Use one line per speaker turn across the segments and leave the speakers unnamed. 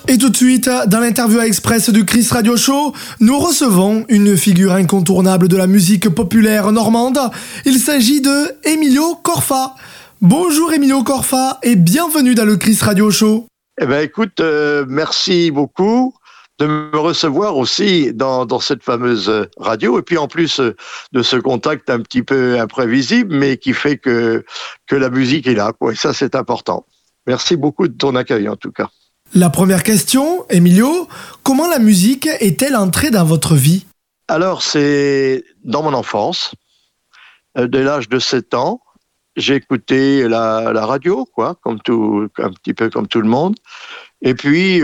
Et tout de suite, dans l'interview à Express du Chris Radio Show, nous recevons une figure incontournable de la musique populaire normande. Il s'agit de Emilio Corfa. Bonjour Emilio Corfa et bienvenue dans le Chris Radio Show.
Eh ben écoute, merci beaucoup de me recevoir aussi dans cette fameuse radio, et puis en plus de ce contact un petit peu imprévisible, mais qui fait que la musique est là, quoi. Et ça, c'est important. Merci beaucoup de ton accueil, en tout cas.
La première question, Emilio, comment la musique est-elle entrée dans votre vie ?
Alors, c'est dans mon enfance, dès l'âge de 7 ans, j'ai écouté la radio, quoi, un petit peu comme tout le monde. Et puis,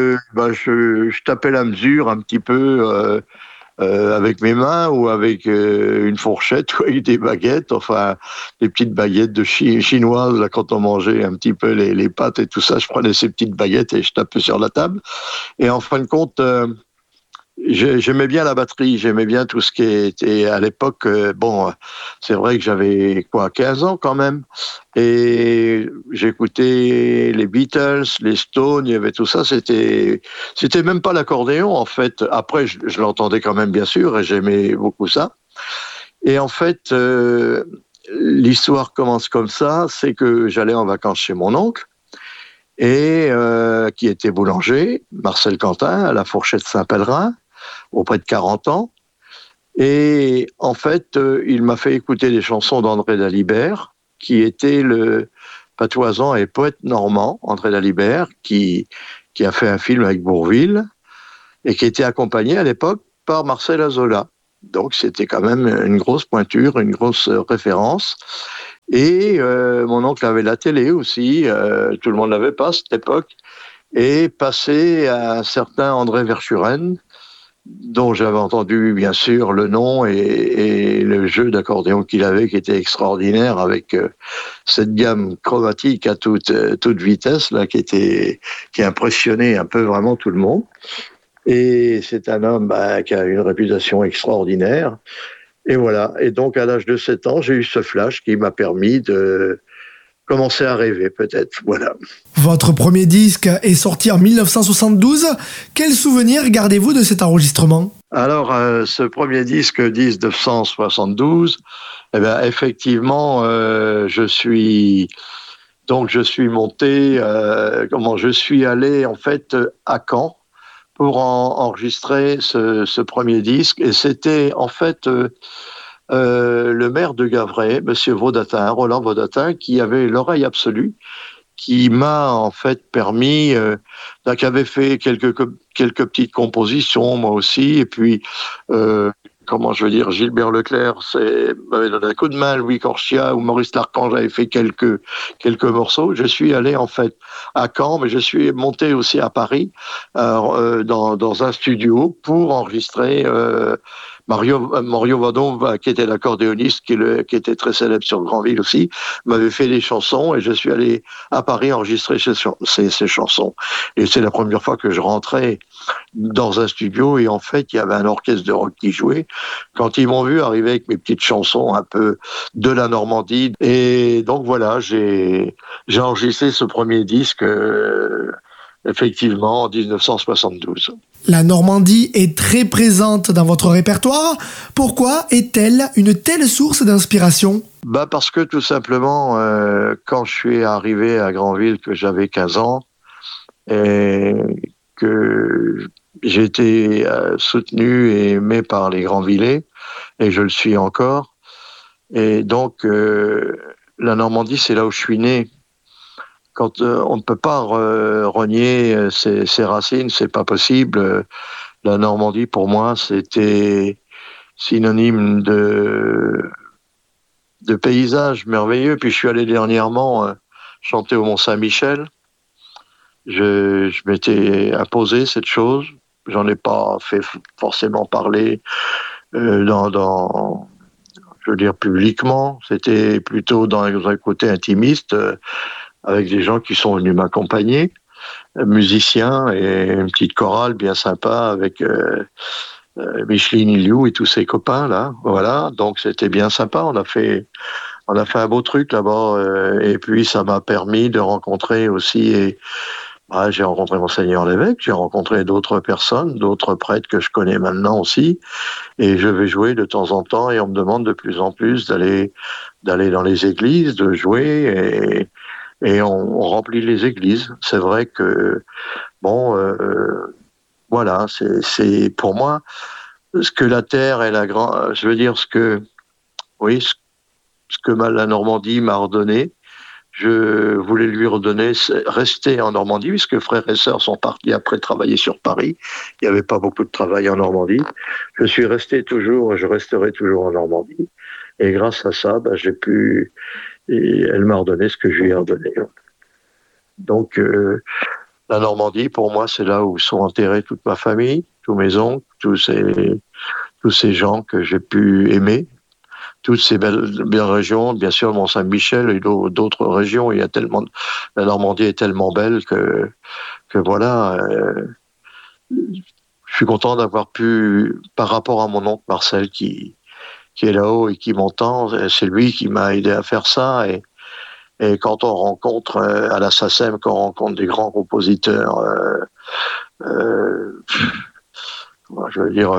je tapais la mesure un petit peu avec mes mains ou avec une fourchette ou avec des baguettes, enfin des petites baguettes de chinoises, là, quand on mangeait un petit peu les pâtes et tout ça, je prenais ces petites baguettes et je tapais sur la table. Et en fin de compte, j'aimais bien la batterie, j'aimais bien tout ce qui était à l'époque. C'est vrai que j'avais 15 ans quand même, et j'écoutais les Beatles, les Stones, il y avait tout ça. C'était même pas l'accordéon en fait. Après, je l'entendais quand même bien sûr, et j'aimais beaucoup ça. Et en fait, l'histoire commence comme ça, c'est que j'allais en vacances chez mon oncle, et qui était boulanger, Marcel Quentin, à la Fourchette Saint-Pèlerin, auprès de 40 ans. Et en fait, il m'a fait écouter des chansons d'André Dalibert, qui était le patoisant et poète normand, André Dalibert, qui a fait un film avec Bourvil, et qui était accompagné à l'époque par Marcel Azola. Donc c'était quand même une grosse pointure, une grosse référence. Et mon oncle avait la télé aussi, tout le monde l'avait pas à cette époque, et passé à un certain André Verschuren, dont j'avais entendu bien sûr le nom et le jeu d'accordéon qu'il avait, qui était extraordinaire, avec cette gamme chromatique à toute vitesse là, qui impressionnait un peu vraiment tout le monde. Et c'est un homme qui a une réputation extraordinaire. Et voilà. Et donc à l'âge de 7 ans, j'ai eu ce flash qui m'a permis de commencer à rêver, peut-être. Voilà.
Votre premier disque est sorti en 1972. Quel souvenir gardez-vous de cet enregistrement ?
Alors, ce premier disque 1972, effectivement, je suis monté, je suis allé en fait à Caen pour enregistrer ce premier disque, et c'était en fait le maire de Gavray, Monsieur Vaudatin, Roland Vaudatin, qui avait l'oreille absolue, qui m'a en fait permis, qui avait fait quelques petites compositions, moi aussi, et puis Gilbert Leclerc m'avait donné un coup de main, Louis Corchia ou Maurice Larchange avait fait quelques morceaux. Je suis allé en fait à Caen, mais je suis monté aussi à Paris dans un studio pour enregistrer Mario Vadon, qui était l'accordéoniste, qui était très célèbre sur Granville aussi, m'avait fait des chansons, et je suis allé à Paris enregistrer ces chansons. Et c'est la première fois que je rentrais dans un studio, et en fait, il y avait un orchestre de rock qui jouait. Quand ils m'ont vu arriver avec mes petites chansons un peu de la Normandie, et donc voilà, j'ai enregistré ce premier disque effectivement en 1972.
La Normandie est très présente dans votre répertoire. Pourquoi est-elle une telle source d'inspiration ?
Parce que tout simplement, quand je suis arrivé à Granville, que j'avais 15 ans, et que j'ai été soutenu et aimé par les Grandvillais, et je le suis encore. Et donc, la Normandie, c'est là où je suis né. Quand on ne peut pas renier ses racines, c'est pas possible. La Normandie, pour moi, c'était synonyme de paysage merveilleux. Puis je suis allé dernièrement chanter au Mont-Saint-Michel. Je m'étais imposé cette chose. J'en ai pas fait forcément parler publiquement. C'était plutôt dans un côté intimiste, avec des gens qui sont venus m'accompagner, musiciens, et une petite chorale bien sympa avec Micheline Iliou et tous ses copains là. Voilà, donc c'était bien sympa. On a fait un beau truc là-bas, et puis ça m'a permis de rencontrer aussi J'ai rencontré Monseigneur l'évêque, j'ai rencontré d'autres personnes, d'autres prêtres que je connais maintenant aussi, et je vais jouer de temps en temps, et on me demande de plus en plus d'aller dans les églises, de jouer, et on remplit les églises. C'est vrai que, bon, voilà, c'est pour moi, ce que la terre et la grande, je veux dire, oui, ce que la Normandie m'a redonné, je voulais lui redonner, rester en Normandie, puisque frères et sœurs sont partis après travailler sur Paris. Il n'y avait pas beaucoup de travail en Normandie. Je suis resté toujours, je resterai toujours en Normandie. Et grâce à ça, j'ai pu, et elle m'a redonné ce que je lui ai redonné. Donc, la Normandie, pour moi, c'est là où sont enterrés toute ma famille, tous mes oncles, tous ces gens que j'ai pu aimer. Toutes ces belles régions, bien sûr, Mont-Saint-Michel et d'autres régions. La Normandie est tellement belle que voilà. Je suis content d'avoir pu, par rapport à mon oncle Marcel qui est là-haut et qui m'entend, c'est lui qui m'a aidé à faire ça. Et quand on rencontre à la SACEM, quand on rencontre des grands compositeurs, je veux dire.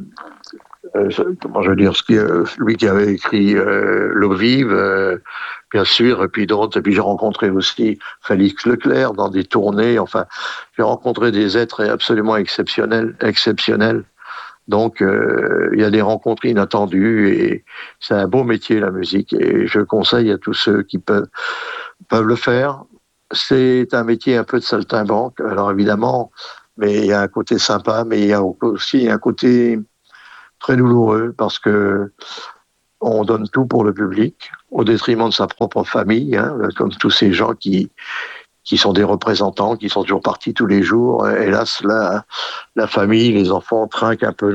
Lui qui avait écrit L'eau vive, bien sûr, et puis d'autres. Et puis j'ai rencontré aussi Félix Leclerc dans des tournées. Enfin, j'ai rencontré des êtres absolument exceptionnels. Donc, il y a des rencontres inattendues et c'est un beau métier, la musique. Et je conseille à tous ceux qui peuvent le faire. C'est un métier un peu de saltimbanque. Alors évidemment, mais il y a un côté sympa, mais il y a aussi un côté très douloureux parce que on donne tout pour le public au détriment de sa propre famille, comme tous ces gens qui sont des représentants, qui sont toujours partis tous les jours. Hélas, la famille, les enfants trinquent un peu